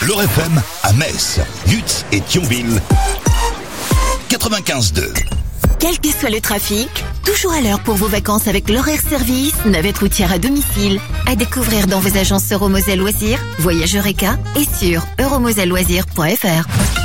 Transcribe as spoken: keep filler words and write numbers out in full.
L'Or F M à Metz, Lutz et Thionville. quatre-vingt-quinze deux. Quel que soit le trafic, toujours à l'heure pour vos vacances avec l'horaire service, navette routière à domicile. À découvrir dans vos agences Euromoselle Loisirs, Voyage Eureka et sur euromoselleloisirs point f r.